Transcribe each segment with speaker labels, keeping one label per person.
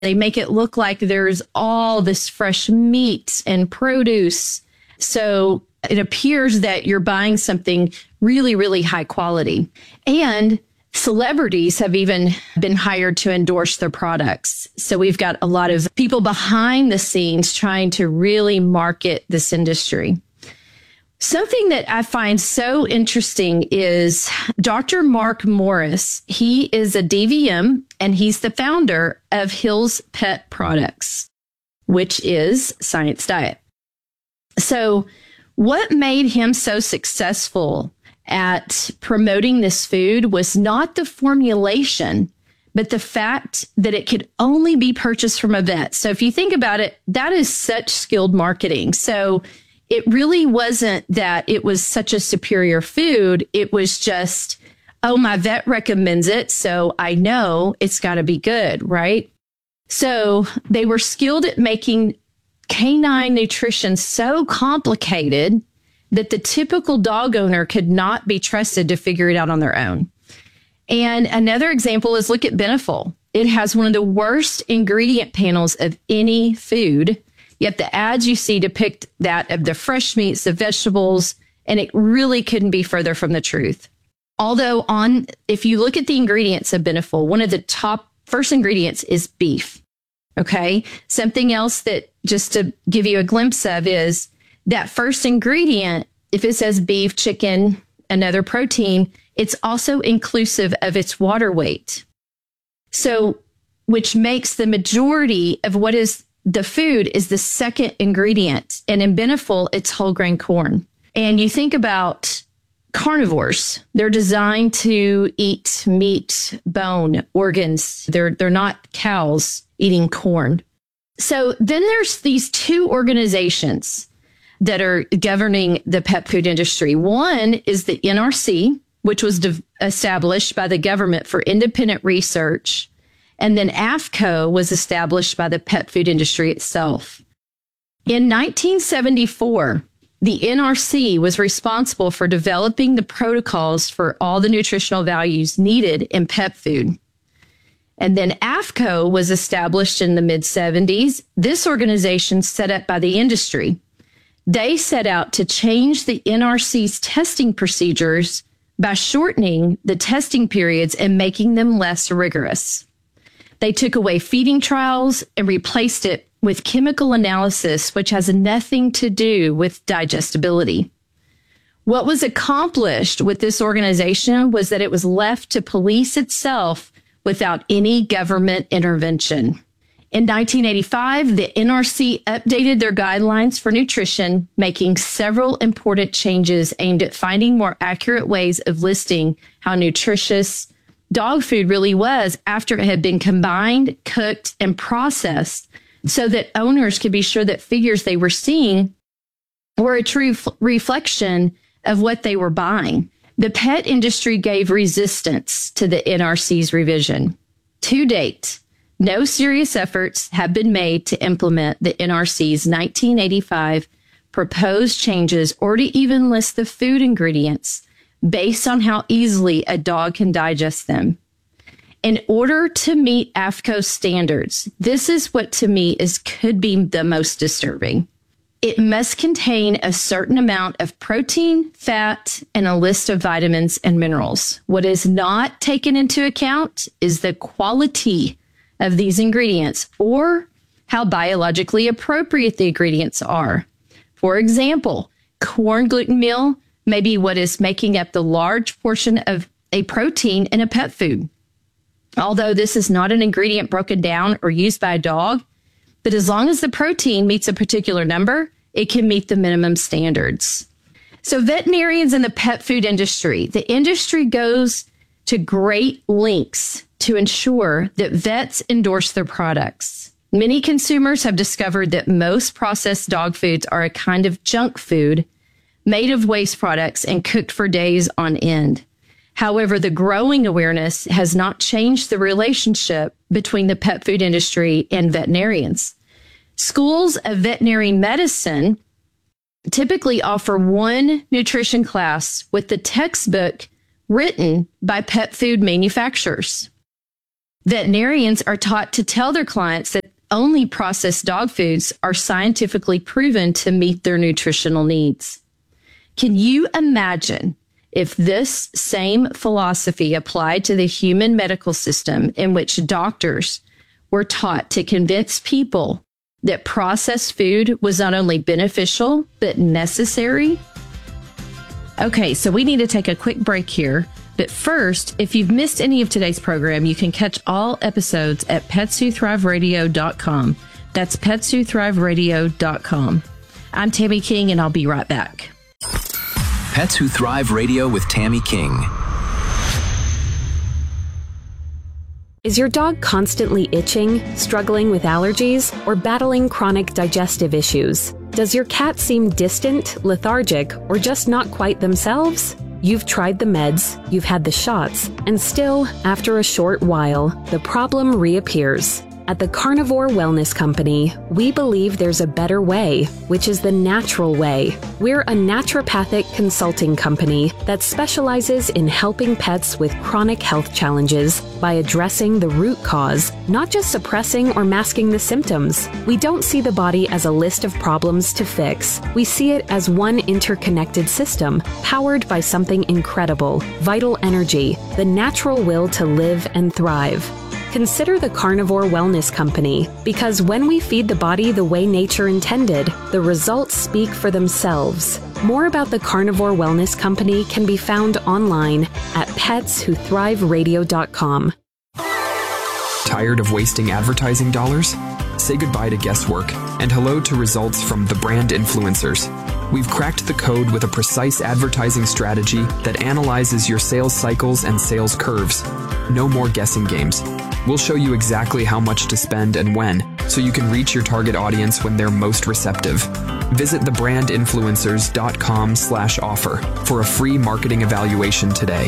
Speaker 1: They make it look like there's all this fresh meat and produce. So it appears that you're buying something really, really high quality. And celebrities have even been hired to endorse their products. So we've got a lot of people behind the scenes trying to really market this industry. Something that I find so interesting is Dr. Mark Morris. He is a DVM and he's the founder of Hill's Pet Products, which is Science Diet. So what made him so successful at promoting this food was not the formulation, but the fact that it could only be purchased from a vet. So if you think about it, that is such skilled marketing. So it really wasn't that it was such a superior food. It was just, oh, my vet recommends it, so I know it's got to be good, right? So they were skilled at making canine nutrition so complicated that the typical dog owner could not be trusted to figure it out on their own. And another example is look at Beneful. It has one of the worst ingredient panels of any food. Yet the ads you see depict that of the fresh meats, the vegetables, and it really couldn't be further from the truth. Although if you look at the ingredients of Beneful, one of the top first ingredients is beef. Okay. Something else that just to give you a glimpse of is that first ingredient, if it says beef, chicken, another protein, it's also inclusive of its water weight. So, which makes the majority of what is the food is the second ingredient. And in Beneful, it's whole grain corn. And you think about carnivores. They're designed to eat meat, bone, organs. They're not cows eating corn. So then there's these two organizations that are governing the pet food industry. One is the NRC, which was established by the government for independent research. And then AAFCO was established by the pet food industry itself. In 1974, the NRC was responsible for developing the protocols for all the nutritional values needed in pet food. And then AAFCO was established in the mid-70s. This organization set up by the industry. They set out to change the NRC's testing procedures by shortening the testing periods and making them less rigorous. They took away feeding trials and replaced it with chemical analysis, which has nothing to do with digestibility. What was accomplished with this organization was that it was left to police itself without any government intervention. In 1985, the NRC updated their guidelines for nutrition, making several important changes aimed at finding more accurate ways of listing how nutritious dog food really was after it had been combined, cooked, and processed so that owners could be sure that figures they were seeing were a true reflection of what they were buying. The pet industry gave resistance to the NRC's revision. To date, no serious efforts have been made to implement the NRC's 1985 proposed changes or to even list the food ingredients based on how easily a dog can digest them. In order to meet AAFCO standards, this is what to me could be the most disturbing. It must contain a certain amount of protein, fat, and a list of vitamins and minerals. What is not taken into account is the quality of these ingredients or how biologically appropriate the ingredients are. For example, corn gluten meal may be what is making up the large portion of a protein in a pet food. Although this is not an ingredient broken down or used by a dog, but as long as the protein meets a particular number, it can meet the minimum standards. So veterinarians in the pet food industry, the industry goes to great lengths to ensure that vets endorse their products. Many consumers have discovered that most processed dog foods are a kind of junk food made of waste products and cooked for days on end. However, the growing awareness has not changed the relationship between the pet food industry and veterinarians. Schools of veterinary medicine typically offer one nutrition class with the textbook written by pet food manufacturers. Veterinarians are taught to tell their clients that only processed dog foods are scientifically proven to meet their nutritional needs. Can you imagine if this same philosophy applied to the human medical system, in which doctors were taught to convince people that processed food was not only beneficial, but necessary? Okay, so we need to take a quick break here. But first, if you've missed any of today's program, you can catch all episodes at petswhothriveradio.com. That's petswhothriveradio.com. I'm Tammy King, and I'll be right back.
Speaker 2: Pets Who Thrive Radio with Tammy King.
Speaker 3: Is your dog constantly itching, struggling with allergies, or battling chronic digestive issues? Does your cat seem distant, lethargic, or just not quite themselves? You've tried the meds, you've had the shots, and still, after a short while, the problem reappears. At the Carnivore Wellness Company, we believe there's a better way, which is the natural way. We're a naturopathic consulting company that specializes in helping pets with chronic health challenges by addressing the root cause, not just suppressing or masking the symptoms. We don't see the body as a list of problems to fix. We see it as one interconnected system, powered by something incredible, vital energy, the natural will to live and thrive. Consider the Carnivore Wellness Company, because when we feed the body the way nature intended, the results speak for themselves. More about the Carnivore Wellness Company can be found online at petswhothriveradio.com.
Speaker 4: Tired of wasting advertising dollars? Say goodbye to guesswork and hello to results from the brand influencers. We've cracked the code with a precise advertising strategy that analyzes your sales cycles and sales curves. No more guessing games. We'll show you exactly how much to spend and when, so you can reach your target audience when they're most receptive. Visit thebrandinfluencers.com/offer for a free marketing evaluation today.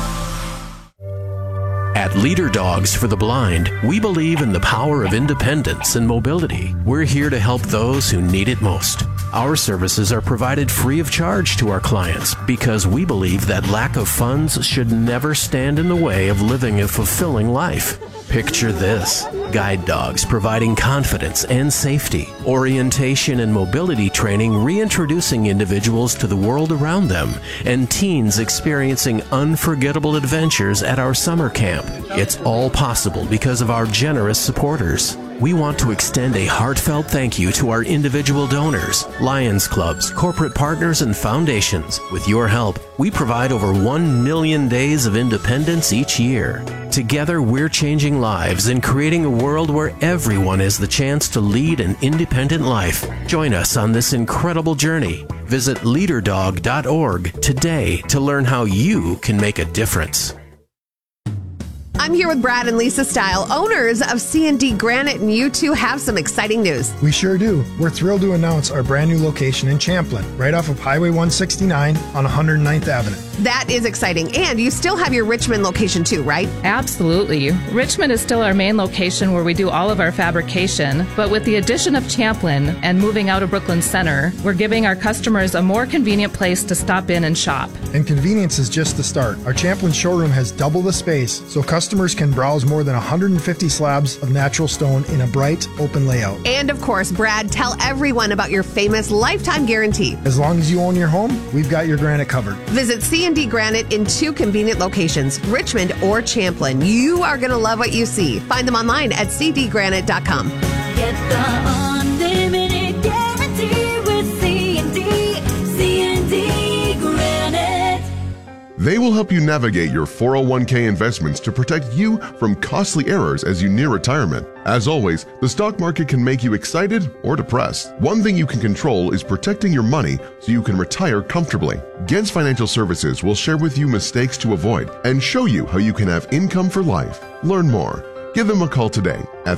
Speaker 5: At Leader Dogs for the Blind, we believe in the power of independence and mobility. We're here to help those who need it most. Our services are provided free of charge to our clients because we believe that lack of funds should never stand in the way of living a fulfilling life. Picture this: guide dogs providing confidence and safety, orientation and mobility training reintroducing individuals to the world around them, and teens experiencing unforgettable adventures at our summer camp. It's all possible because of our generous supporters. We want to extend a heartfelt thank you to our individual donors, Lions Clubs, corporate partners, and foundations. With your help, we provide over 1 million days of independence each year. Together, we're changing lives and creating a world where everyone has the chance to lead an independent life. Join us on this incredible journey. Visit leaderdog.org today to learn how you can make a difference.
Speaker 6: I'm here with Brad and Lisa Style, owners of C&D Granite, and you two have some exciting news.
Speaker 7: We sure do. We're thrilled to announce our brand new location in Champlin, right off of Highway 169 on 109th Avenue.
Speaker 6: That is exciting. And you still have your Richmond location too, right?
Speaker 8: Absolutely. Richmond is still our main location where we do all of our fabrication, but with the addition of Champlin and moving out of Brooklyn Center, we're giving our customers a more convenient place to stop in and shop.
Speaker 7: And convenience is just the start. Our Champlin showroom has double the space, so customers can browse more than 150 slabs of natural stone in a bright, open layout.
Speaker 6: And of course, Brad, tell everyone about your famous lifetime guarantee.
Speaker 7: As long as you own your home, we've got your granite covered.
Speaker 6: Visit C&D Granite in 2 convenient locations, Richmond or Champlin. You are going to love what you see. Find them online at cdgranite.com.
Speaker 9: Get the unlimited guarantee with C&D Granite.
Speaker 10: They will help you navigate your 401k investments to protect you from costly errors as you near retirement. As always, the stock market can make you excited or depressed. One thing you can control is protecting your money so you can retire comfortably. Gens Financial Services will share with you mistakes to avoid and show you how you can have income for life. Learn more. Give them a call today at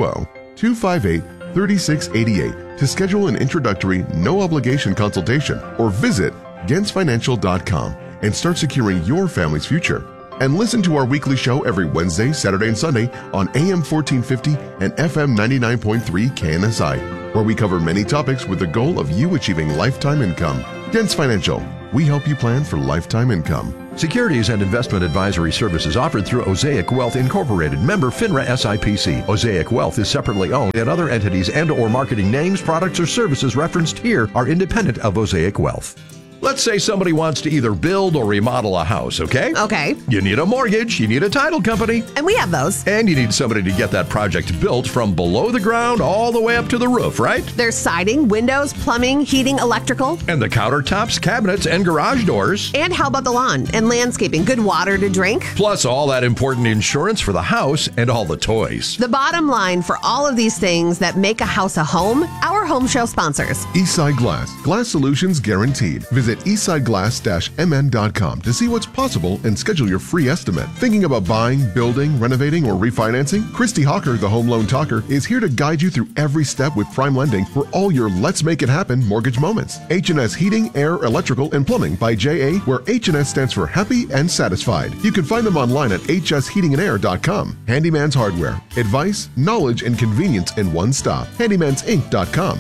Speaker 10: 320-258-3688 to schedule an introductory, no-obligation consultation or visit gensfinancial.com and start securing your family's future. And listen to our weekly show every Wednesday, Saturday, and Sunday on AM 1450 and FM 99.3 KNSI, where we cover many topics with the goal of you achieving lifetime income. Dents Financial. We help you plan for lifetime income.
Speaker 11: Securities and investment advisory services offered through Osaic Wealth Incorporated, member FINRA SIPC. Osaic Wealth is separately owned, and other entities and/or marketing names, products, or services referenced here are independent of Osaic Wealth. Let's say somebody wants to either build or remodel a house, okay?
Speaker 6: Okay.
Speaker 11: You need a mortgage, you need a title company.
Speaker 6: And we have those.
Speaker 11: And you need somebody to get that project built from below the ground all the way up to the roof, right?
Speaker 6: There's siding, windows, plumbing, heating, electrical.
Speaker 11: And the countertops, cabinets, and garage doors.
Speaker 6: And how about the lawn and landscaping? Good water to drink.
Speaker 11: Plus all that important insurance for the house and all the toys.
Speaker 6: The bottom line for all of these things that make a house a home, our home show sponsors.
Speaker 10: Eastside Glass. Glass solutions guaranteed. Visit eastsideglass-mn.com to see what's possible and schedule your free estimate. Thinking about buying, building, renovating, or refinancing? Christy Hawker, the Home Loan Talker, is here to guide you through every step with Prime Lending for all your Let's Make It Happen mortgage moments. H&S Heating, Air, Electrical, and Plumbing by J.A., where H&S stands for happy and satisfied. You can find them online at hsheatingandair.com. Handyman's Hardware. Advice, knowledge, and convenience in one stop. handymansinc.com.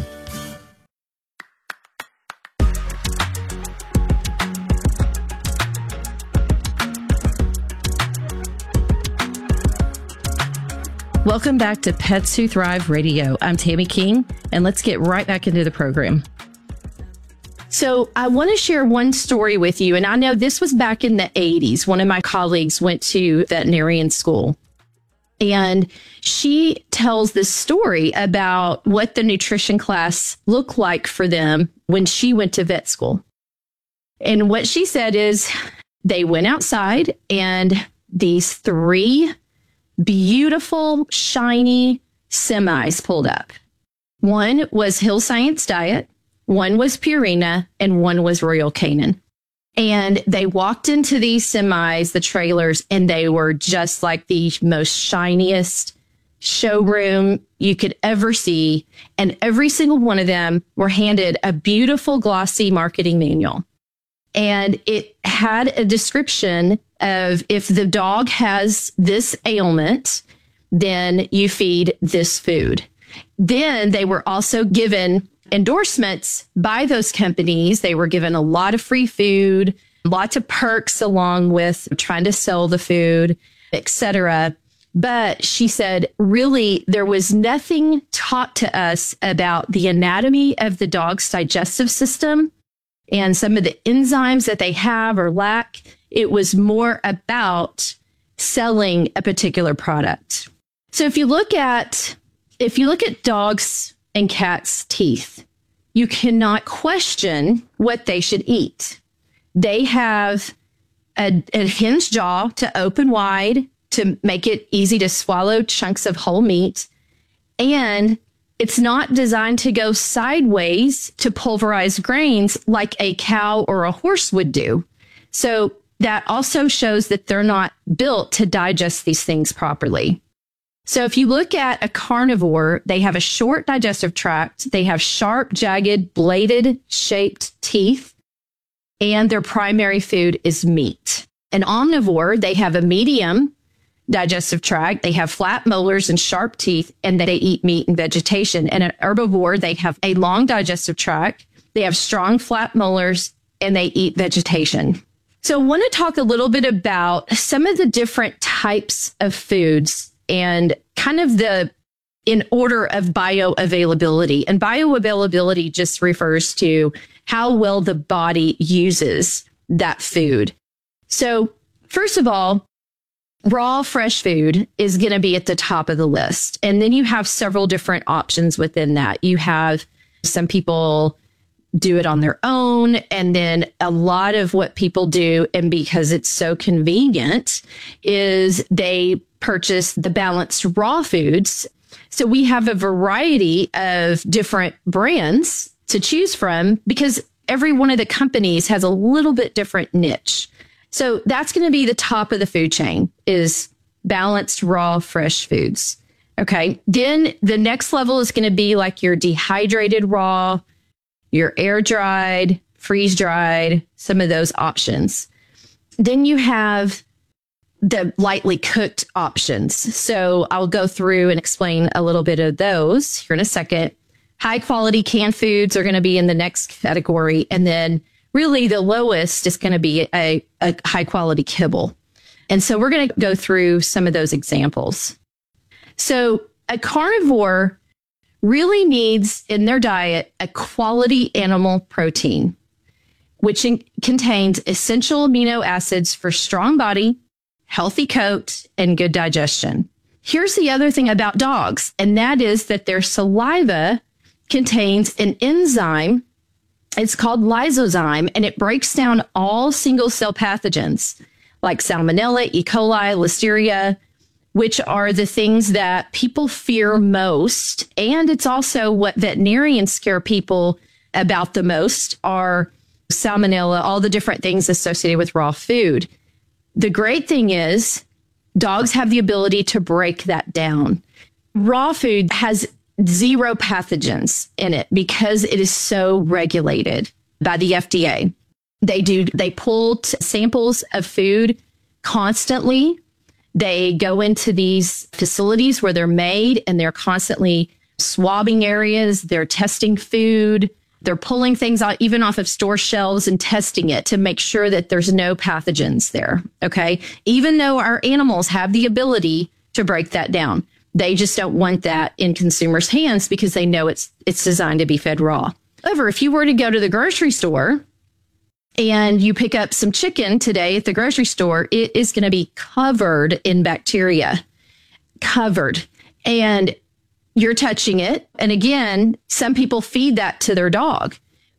Speaker 1: Welcome back to Pets Who Thrive Radio. I'm Tammy King, and let's get right back into the program. So I want to share one story with you, and I know this was back in the 80s. One of my colleagues went to veterinarian school, and she tells this story about what the nutrition class looked like for them when she went to vet school. And what she said is they went outside, and these 3 beautiful, shiny semis pulled up. One was Hill Science Diet, one was Purina, and one was Royal Canin. And they walked into these semis, the trailers, and they were just like the most shiniest showroom you could ever see. And every single one of them were handed a beautiful, glossy marketing manual. And it had a description of if the dog has this ailment, then you feed this food. Then they were also given endorsements by those companies. They were given a lot of free food, lots of perks along with trying to sell the food, etc. But she said, really, there was nothing taught to us about the anatomy of the dog's digestive system and some of the enzymes that they have or lack. It was more about selling a particular product. So if you look at dogs and cats' teeth, you cannot question what they should eat. They have a hinged jaw to open wide to make it easy to swallow chunks of whole meat. And it's not designed to go sideways to pulverize grains like a cow or a horse would do. So that also shows that they're not built to digest these things properly. So if you look at a carnivore, they have a short digestive tract. They have sharp, jagged, bladed shaped teeth, and their primary food is meat. An omnivore, they have a medium digestive tract. They have flat molars and sharp teeth, and they eat meat and vegetation. And an herbivore, they have a long digestive tract. They have strong flat molars, and they eat vegetation. So I want to talk a little bit about some of the different types of foods and kind of in order of bioavailability. And bioavailability just refers to how well the body uses that food. So first of all, raw, fresh food is going to be at the top of the list. And then you have several different options within that. You have some people do it on their own. And then a lot of what people do, and because it's so convenient, is they purchase the balanced raw foods. So we have a variety of different brands to choose from because every one of the companies has a little bit different niche. So that's going to be the top of the food chain is balanced, raw, fresh foods. Okay. Then the next level is going to be like your dehydrated raw, your air dried, freeze dried, some of those options. Then you have the lightly cooked options. So I'll go through and explain a little bit of those here in a second. High quality canned foods are going to be in the next category. And then really the lowest is going to be a high quality kibble. And so we're going to go through some of those examples. So a carnivore really needs in their diet a quality animal protein, which contains essential amino acids for strong body, healthy coat, and good digestion. Here's the other thing about dogs, and that is that their saliva contains an enzyme. It's called lysozyme, and it breaks down all single-cell pathogens like Salmonella, E. coli, Listeria, which are the things that people fear most. And it's also what veterinarians scare people about the most are Salmonella, all the different things associated with raw food. The great thing is dogs have the ability to break that down. Raw food has 0 pathogens in it because it is so regulated by the FDA. They pull samples of food constantly. They go into these facilities where they're made and they're constantly swabbing areas. They're testing food. They're pulling things out even off of store shelves and testing it to make sure that there's no pathogens there. Okay. Even though our animals have the ability to break that down, they just don't want that in consumers' hands because they know it's designed to be fed raw. However, if you were to go to the grocery store and you pick up some chicken today at the grocery store, it is going to be covered in bacteria, covered. And you're touching it. And again, some people feed that to their dog.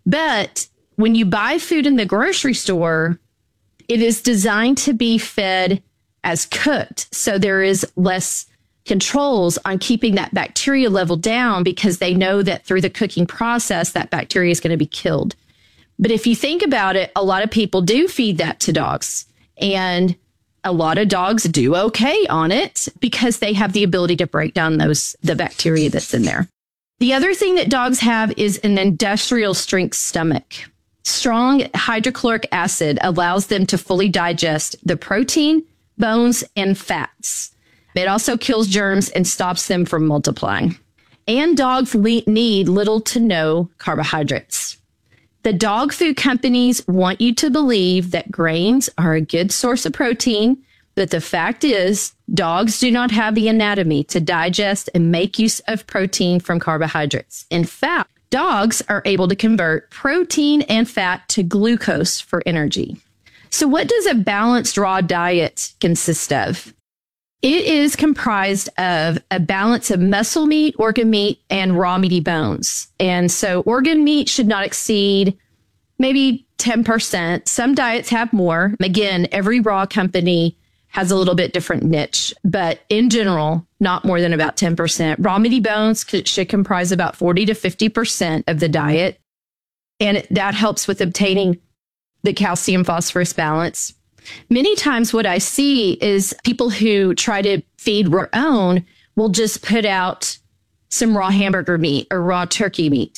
Speaker 1: But when you buy food in the grocery store, it is designed to be fed as cooked. So there is less controls on keeping that bacteria level down because they know that through the cooking process, that bacteria is going to be killed. But if you think about it, a lot of people do feed that to dogs. And a lot of dogs do okay on it because they have the ability to break down the bacteria that's in there. The other thing that dogs have is an industrial strength stomach. Strong hydrochloric acid allows them to fully digest the protein, bones, and fats. It also kills germs and stops them from multiplying. And dogs need little to no carbohydrates. The dog food companies want you to believe that grains are a good source of protein, but the fact is dogs do not have the anatomy to digest and make use of protein from carbohydrates. In fact, dogs are able to convert protein and fat to glucose for energy. So what does a balanced raw diet consist of? It is comprised of a balance of muscle meat, organ meat, and raw meaty bones. And so organ meat should not exceed maybe 10%. Some diets have more. Again, every raw company has a little bit different niche, but in general, not more than about 10%. Raw meaty bones should comprise about 40 to 50% of the diet. And that helps with obtaining the calcium phosphorus balance. Many times what I see is people who try to feed their own will just put out some raw hamburger meat or raw turkey meat.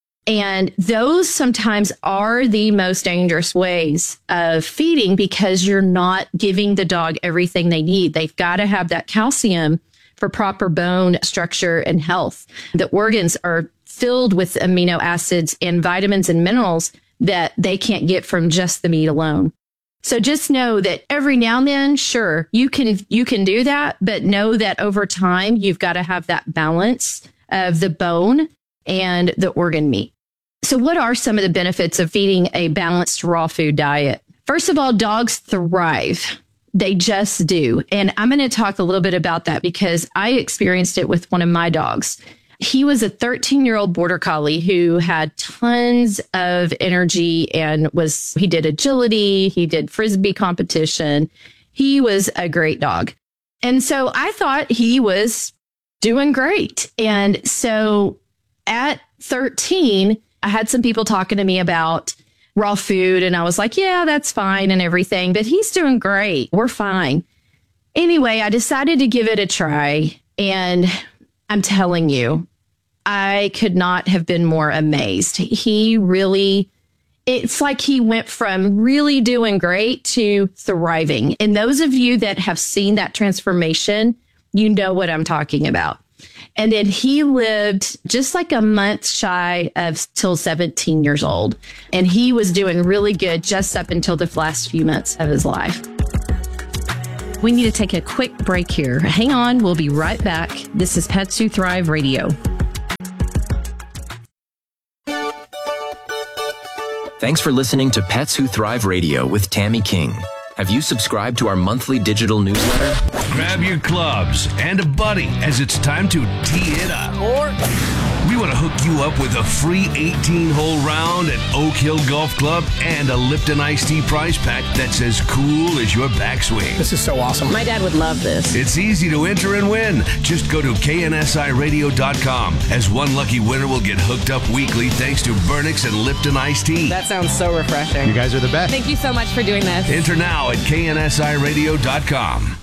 Speaker 1: And those sometimes are the most dangerous ways of feeding because you're not giving the dog everything they need. They've got to have that calcium for proper bone structure and health. The organs are filled with amino acids and vitamins and minerals that they can't get from just the meat alone. So just know that every now and then, sure, you can do that, but know that over time, you've got to have that balance of the bone and the organ meat. So what are some of the benefits of feeding a balanced raw food diet? First of all, dogs thrive. They just do. And I'm going to talk a little bit about that because I experienced it with one of my dogs. He was a 13-year-old border collie who had tons of energy and he did agility. He did Frisbee competition. He was a great dog. And so I thought he was doing great. And so at 13, I had some people talking to me about raw food. And I was like, yeah, that's fine and everything, but he's doing great. We're fine. Anyway, I decided to give it a try. And I'm telling you, I could not have been more amazed. It's like he went from really doing great to thriving. And those of you that have seen that transformation, you know what I'm talking about. And then he lived just like a month shy of till 17 years old. And he was doing really good just up until the last few months of his life. We need to take a quick break here. Hang on, we'll be right back. This is Pets Who Thrive Radio.
Speaker 2: Thanks for listening to Pets Who Thrive Radio with Tammy King. Have you subscribed to our monthly digital newsletter?
Speaker 12: Grab your clubs and a buddy as it's time to tee it up. Or we want to hook you up with a free 18-hole round at Oak Hill Golf Club and a Lipton Iced Tea prize pack that's as cool as your backswing.
Speaker 13: This is so awesome.
Speaker 1: My dad would love this.
Speaker 12: It's easy to enter and win. Just go to KNSIRadio.com, as one lucky winner will get hooked up weekly thanks to Burnix and Lipton Iced Tea.
Speaker 13: That sounds so refreshing.
Speaker 11: You guys are the best.
Speaker 14: Thank you so much for doing this.
Speaker 12: Enter now at KNSIRadio.com.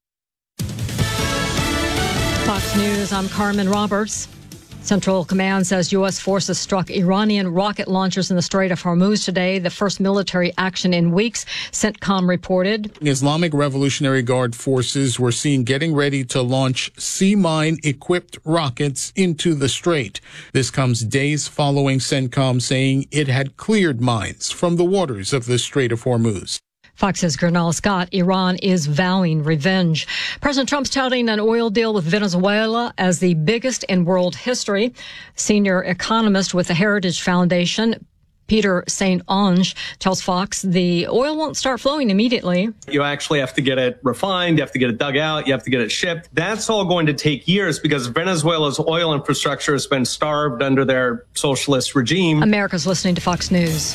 Speaker 15: Fox News, I'm Carmen Roberts. Central Command says U.S. forces struck Iranian rocket launchers in the Strait of Hormuz today, the first military action in weeks, CENTCOM reported.
Speaker 16: Islamic Revolutionary Guard forces were seen getting ready to launch sea mine-equipped rockets into the strait. This comes days following CENTCOM saying it had cleared mines from the waters of the Strait of Hormuz.
Speaker 15: Fox's Gernal Scott, Iran is vowing revenge. President Trump's touting an oil deal with Venezuela as the biggest in world history. Senior economist with the Heritage Foundation, Peter St. Onge, tells Fox the oil won't start flowing immediately.
Speaker 17: You actually have to get it refined, you have to get it dug out, you have to get it shipped. That's all going to take years because Venezuela's oil infrastructure has been starved under their socialist regime.
Speaker 15: America's listening to Fox News.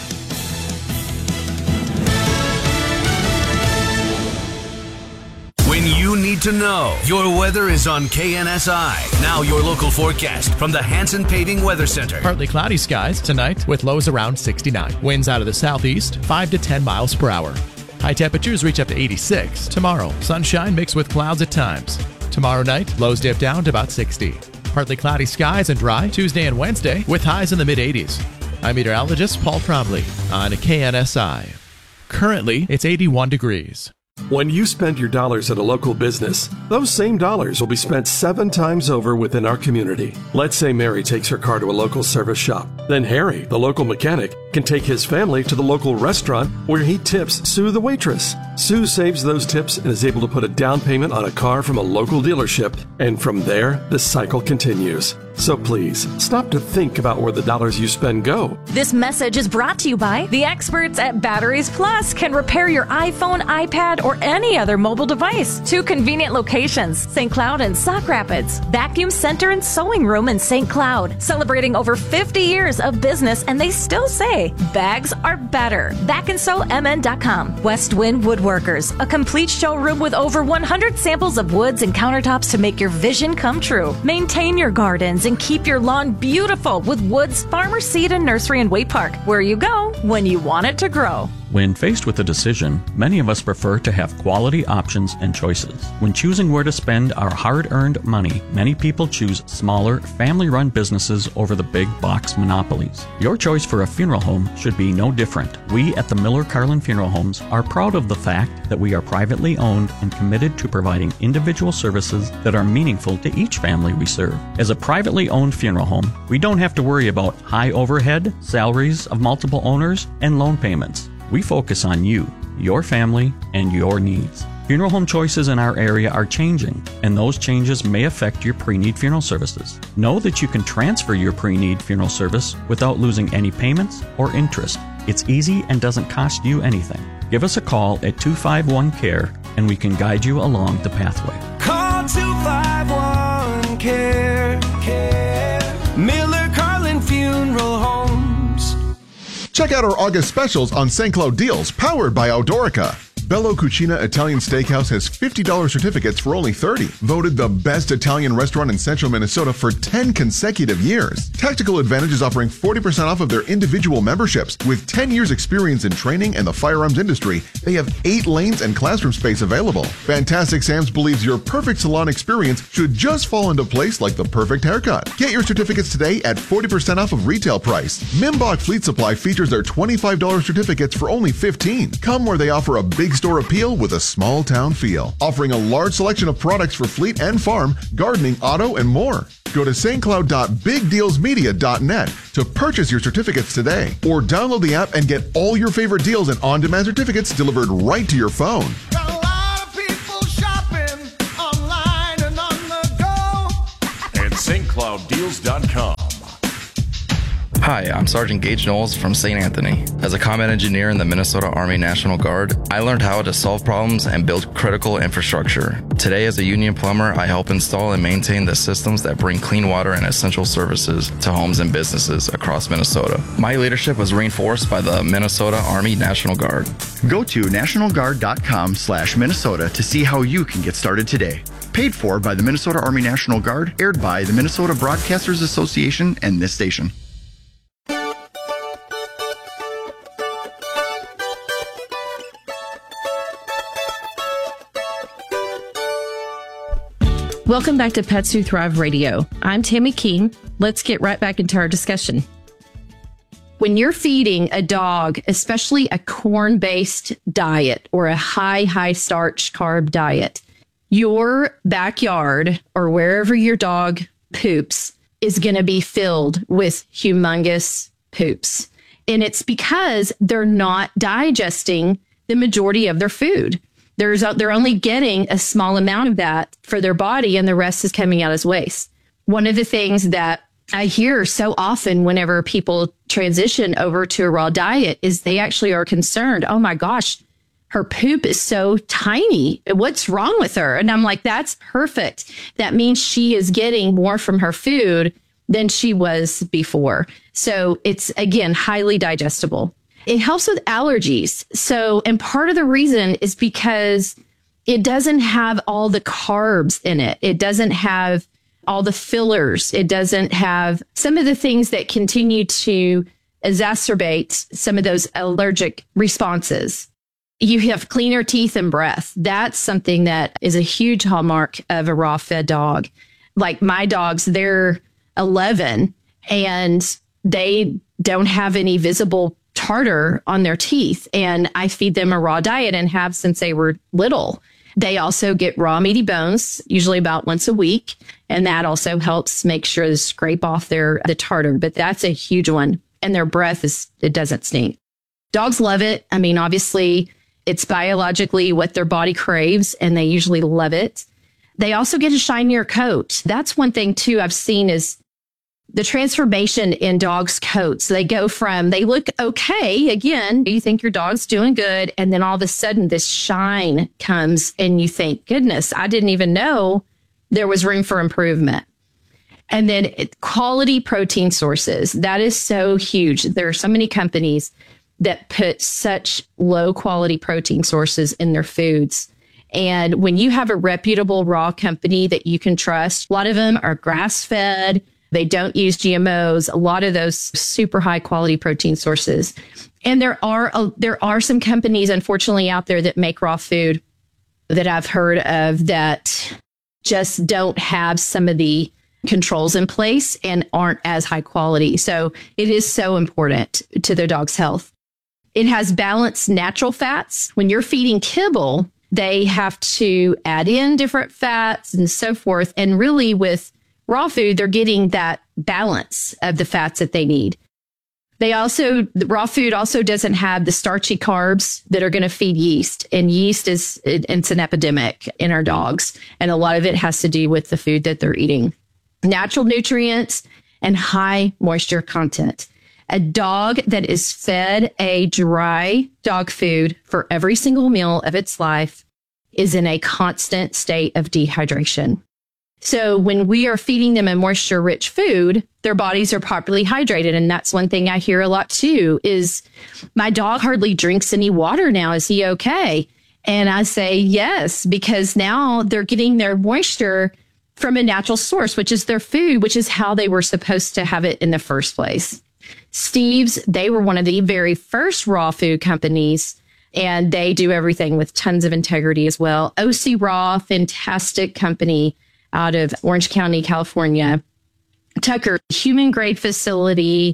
Speaker 12: When you need to know, your weather is on KNSI. Now your local forecast from the Hanson Paving Weather Center.
Speaker 18: Partly cloudy skies tonight with lows around 69. Winds out of the southeast, 5 to 10 miles per hour. High temperatures reach up to 86. Tomorrow, sunshine mixed with clouds at times. Tomorrow night, lows dip down to about 60. Partly cloudy skies and dry Tuesday and Wednesday with highs in the mid-80s. I'm meteorologist Paul Trombley on KNSI. Currently, it's 81 degrees.
Speaker 19: When you spend your dollars at a local business, those same dollars will be spent 7 times over within our community. Let's say Mary takes her car to a local service shop. Then Harry, the local mechanic, can take his family to the local restaurant where he tips Sue the waitress. Sue saves those tips and is able to put a down payment on a car from a local dealership. And from there, the cycle continues. So please, stop to think about where the dollars you spend go.
Speaker 20: This message is brought to you by the experts at Batteries Plus. Can repair your iPhone, iPad, or any other mobile device. 2 convenient locations, St. Cloud and Sauk Rapids. Vacuum Center and Sewing Room in St. Cloud. Celebrating over 50 years of business, and they still say bags are better. BackandSewMN.com. West Wind Woodworkers, a complete showroom with over 100 samples of woods and countertops to make your vision come true. Maintain your gardens and keep your lawn beautiful with Woods Farmer Seed and Nursery in Waite Park, where you go when you want it to grow.
Speaker 21: When faced with a decision, many of us prefer to have quality options and choices. When choosing where to spend our hard-earned money, many people choose smaller, family-run businesses over the big box monopolies. Your choice for a funeral home should be no different. We at the Miller Carlin Funeral Homes are proud of the fact that we are privately owned and committed to providing individual services that are meaningful to each family we serve. As a privately owned funeral home, we don't have to worry about high overhead, salaries of multiple owners, and loan payments. We focus on you, your family, and your needs. Funeral home choices in our area are changing, and those changes may affect your pre-need funeral services. Know that you can transfer your pre-need funeral service without losing any payments or interest. It's easy and doesn't cost you anything. Give us a call at 251-CARE, and we can guide you along the pathway.
Speaker 22: Call 251-CARE. Miller Carlin Funeral Homes.
Speaker 10: Check out our August specials on St. Cloud deals powered by Outdoorica. Bello Cucina Italian Steakhouse has $50 certificates for only $30. Voted the best Italian restaurant in central Minnesota for 10 consecutive years. Tactical Advantage is offering 40% off of their individual memberships. With 10 years experience in training and the firearms industry, they have 8 lanes and classroom space available. Fantastic Sam's believes your perfect salon experience should just fall into place like the perfect haircut. Get your certificates today at 40% off of retail price. Mimbach Fleet Supply features their $25 certificates for only $15. Come where they offer a big big store appeal with a small town feel. Offering a large selection of products for fleet and farm, gardening, auto, and more. Go to stcloud.bigdealsmedia.net to purchase your certificates today, or download the app and get all your favorite deals and on-demand certificates delivered right to your phone.
Speaker 13: At stclouddeals.com.
Speaker 14: Hi, I'm Sergeant Gage Knowles from St. Anthony. As a combat engineer in the Minnesota Army National Guard, I learned how to solve problems and build critical infrastructure. Today, as a union plumber, I help install and maintain the systems that bring clean water and essential services to homes and businesses across Minnesota. My leadership was reinforced by the Minnesota Army National Guard.
Speaker 23: Go to nationalguard.com/Minnesota to see how you can get started today. Paid for by the Minnesota Army National Guard, aired by the Minnesota Broadcasters Association and this station.
Speaker 1: Welcome back to Pets Who Thrive Radio. I'm Tammy King. Let's get right back into our discussion. When you're feeding a dog, especially a corn-based diet or a high starch carb diet, your backyard or wherever your dog poops is going to be filled with humongous poops. And it's because they're not digesting the majority of their food. They're only getting a small amount of that for their body, and the rest is coming out as waste. One of the things that I hear so often whenever people transition over to a raw diet is they actually are concerned. Oh my gosh, her poop is so tiny. What's wrong with her? And I'm like, that's perfect. That means she is getting more from her food than she was before. So it's, again, highly digestible. It helps with allergies. So, and part of the reason is because it doesn't have all the carbs in it. It doesn't have all the fillers. It doesn't have some of the things that continue to exacerbate some of those allergic responses. You have cleaner teeth and breath. That's something that is a huge hallmark of a raw fed dog. Like my dogs, they're 11 and they don't have any visible tartar on their teeth, and I feed them a raw diet and have since they were little. They also get raw meaty bones, usually about once a week, and that also helps make sure to scrape off the tartar, but that's a huge one. And their breath it doesn't stink. Dogs love it. I mean, obviously it's biologically what their body craves, and they usually love it. They also get a shinier coat. That's one thing too I've seen is the transformation in dogs' coats. They look okay. Again, you think your dog's doing good. And then all of a sudden this shine comes and you think, goodness, I didn't even know there was room for improvement. And then quality protein sources. That is so huge. There are so many companies that put such low quality protein sources in their foods. And when you have a reputable raw company that you can trust, a lot of them are grass fed. They don't use GMOs, a lot of those super high quality protein sources. And there are some companies, unfortunately, out there that make raw food that I've heard of that just don't have some of the controls in place and aren't as high quality. So it is so important to their dog's health. It has balanced natural fats. When you're feeding kibble, they have to add in different fats and so forth. And really with raw food, they're getting that balance of the fats that they need. The raw food also doesn't have the starchy carbs that are going to feed yeast. And yeast it's an epidemic in our dogs. And a lot of it has to do with the food that they're eating. Natural nutrients and high moisture content. A dog that is fed a dry dog food for every single meal of its life is in a constant state of dehydration. So when we are feeding them a moisture-rich food, their bodies are properly hydrated. And that's one thing I hear a lot too, is my dog hardly drinks any water now. Is he okay? And I say, yes, because now they're getting their moisture from a natural source, which is their food, which is how they were supposed to have it in the first place. Steve's, they were one of the very first raw food companies, and they do everything with tons of integrity as well. OC Raw, fantastic company out of Orange County, California. Tucker, human grade facility,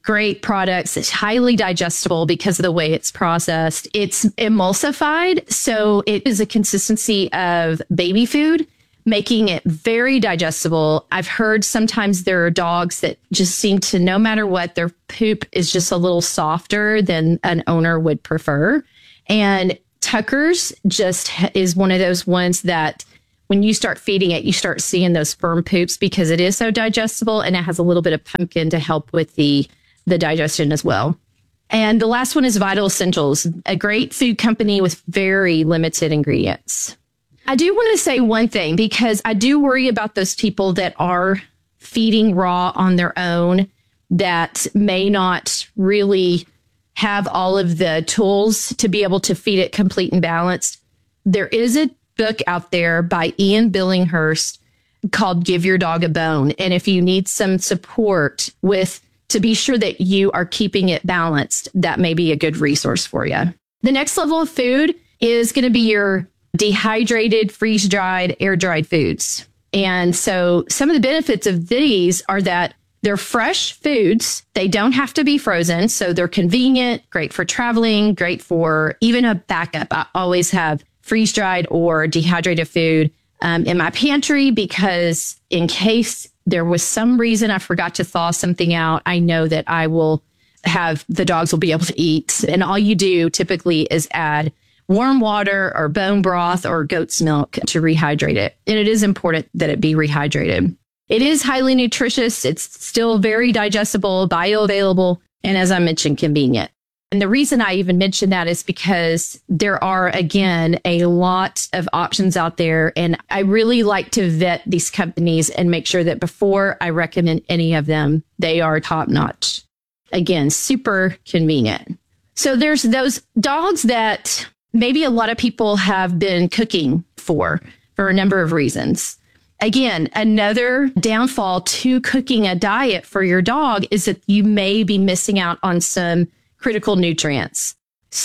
Speaker 1: great products. It's highly digestible because of the way it's processed. It's emulsified, so it is a consistency of baby food, making it very digestible. I've heard sometimes there are dogs that just seem to, no matter what, their poop is just a little softer than an owner would prefer. And Tucker's just is one of those ones that when you start feeding it, you start seeing those firm poops because it is so digestible, and it has a little bit of pumpkin to help with the digestion as well. And the last one is Vital Essentials, a great food company with very limited ingredients. I do want to say one thing, because I do worry about those people that are feeding raw on their own that may not really have all of the tools to be able to feed it complete and balanced. There is a book out there by Ian Billinghurst called Give Your Dog a Bone. And if you need some support with to be sure that you are keeping it balanced, that may be a good resource for you. The next level of food is going to be your dehydrated, freeze-dried, air-dried foods. And so some of the benefits of these are that they're fresh foods. They don't have to be frozen. So they're convenient, great for traveling, great for even a backup. I always have freeze-dried or dehydrated food in my pantry, because in case there was some reason I forgot to thaw something out, I know that I will have, the dogs will be able to eat. And all you do typically is add warm water or bone broth or goat's milk to rehydrate it. And it is important that it be rehydrated. It is highly nutritious. It's still very digestible, bioavailable, and as I mentioned, convenient. And the reason I even mention that is because there are, again, a lot of options out there. And I really like to vet these companies and make sure that before I recommend any of them, they are top notch. Again, super convenient. So there's those dogs that maybe a lot of people have been cooking for a number of reasons. Again, another downfall to cooking a diet for your dog is that you may be missing out on some critical nutrients.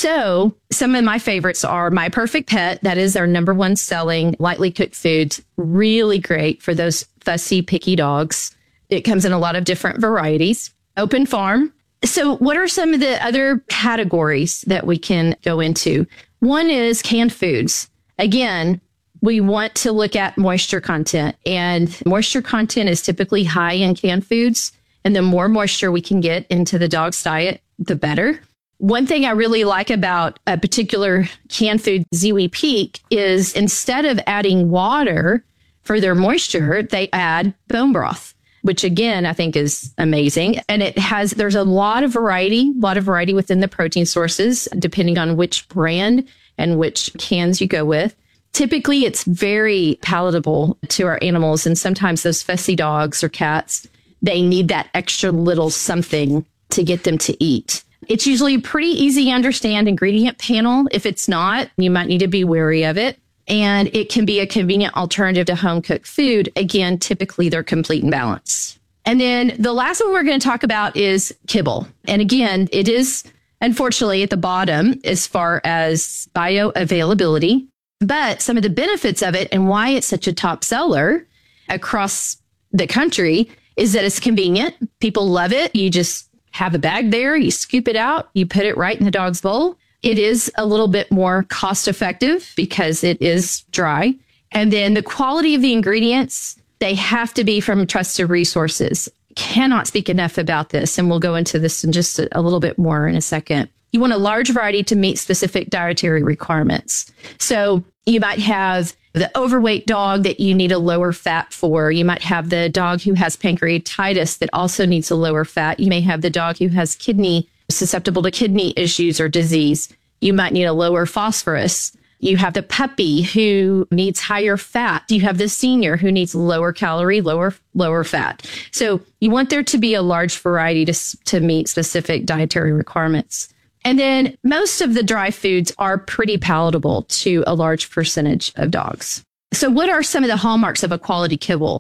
Speaker 1: So some of my favorites are My Perfect Pet. That is our number one selling lightly cooked food. Really great for those fussy, picky dogs. It comes in a lot of different varieties. Open Farm. So what are some of the other categories that we can go into? One is canned foods. Again, we want to look at moisture content, and moisture content is typically high in canned foods. And the more moisture we can get into the dog's diet, the better. One thing I really like about a particular canned food, Ziwi Peak, is instead of adding water for their moisture, they add bone broth, which again, I think is amazing. And there's a lot of variety within the protein sources, depending on which brand and which cans you go with. Typically, it's very palatable to our animals. And sometimes those fussy dogs or cats, they need that extra little something to get them to eat. It's usually a pretty easy to understand ingredient panel. If it's not, you might need to be wary of it. And it can be a convenient alternative to home cooked food. Again, typically they're complete and balanced. And then the last one we're going to talk about is kibble. And again, it is unfortunately at the bottom as far as bioavailability. But some of the benefits of it and why it's such a top seller across the country is that it's convenient. People love it. You just have a bag there, you scoop it out, you put it right in the dog's bowl. It is a little bit more cost effective because it is dry. And then the quality of the ingredients, they have to be from trusted resources. Cannot speak enough about this. And we'll go into this in just a little bit more in a second. You want a large variety to meet specific dietary requirements. So you might have the overweight dog that you need a lower fat for. You might have the dog who has pancreatitis that also needs a lower fat. You may have the dog who has susceptible to kidney issues or disease. You might need a lower phosphorus. You have the puppy who needs higher fat. You have the senior who needs lower calorie, lower fat. So you want there to be a large variety to meet specific dietary requirements. And then most of the dry foods are pretty palatable to a large percentage of dogs. So what are some of the hallmarks of a quality kibble?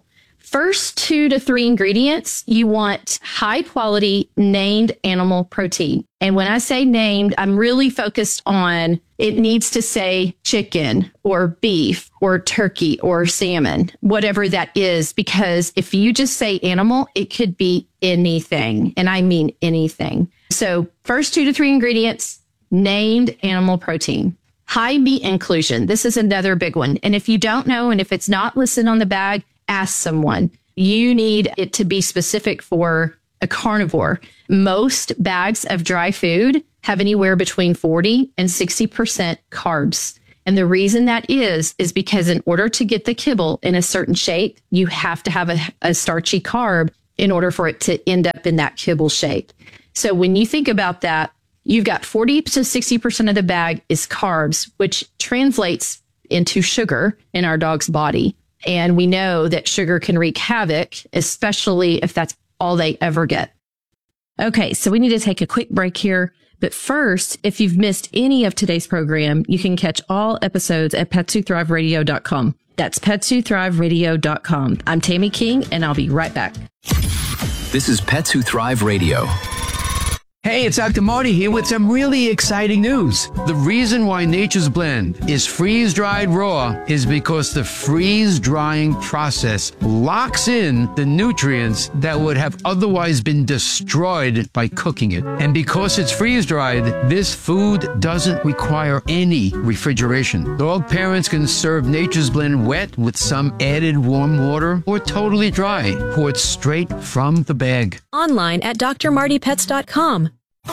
Speaker 1: First 2 to 3 ingredients, you want high quality named animal protein. And when I say named, I'm really focused on it needs to say chicken or beef or turkey or salmon, whatever that is, because if you just say animal, it could be anything. And I mean anything. So first 2 to 3 ingredients, named animal protein. High meat inclusion. This is another big one. And if you don't know, and if it's not listed on the bag, ask someone. You need it to be specific for a carnivore. Most bags of dry food have anywhere between 40 and 60% carbs. And the reason that is because in order to get the kibble in a certain shape, you have to have a starchy carb in order for it to end up in that kibble shape. So when you think about that, you've got 40 to 60% of the bag is carbs, which translates into sugar in our dog's body. And we know that sugar can wreak havoc, especially if that's all they ever get. Okay, so we need to take a quick break here. But first, if you've missed any of today's program, you can catch all episodes at petswhothriveradio.com. That's petswhothriveradio.com. I'm Tammy King, and I'll be right back.
Speaker 2: This is Pets Who Thrive Radio.
Speaker 3: Hey, it's Dr. Marty here with some really exciting news. The reason why Nature's Blend is freeze-dried raw is because the freeze-drying process locks in the nutrients that would have otherwise been destroyed by cooking it. And because it's freeze-dried, this food doesn't require any refrigeration. Dog parents can serve Nature's Blend wet with some added warm water or totally dry, poured straight from the bag.
Speaker 4: Online at drmartypets.com.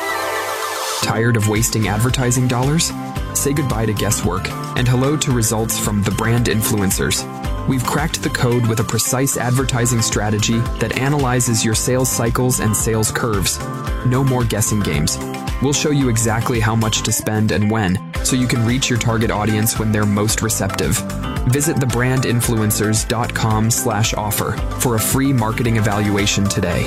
Speaker 5: Tired of wasting advertising dollars? Say goodbye to guesswork and hello to results from the brand influencers. We've cracked the code with a precise advertising strategy that analyzes your sales cycles and sales curves. No more guessing games. We'll show you exactly how much to spend and when, so you can reach your target audience when they're most receptive. Visit thebrandinfluencers.com/offer for a free marketing evaluation today.